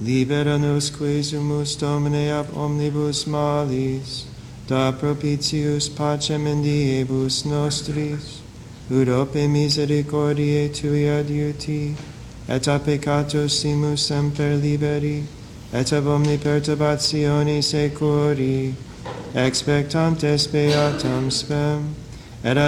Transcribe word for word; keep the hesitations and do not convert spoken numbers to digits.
Libera nos quesumus Domine ab omnibus malis, da propitius pacem in diebus nostris, ut ope misericordiae tui adiuti, et a peccato simus semper liberi, et ab omni perturbatione securi, expectantes beatam spem.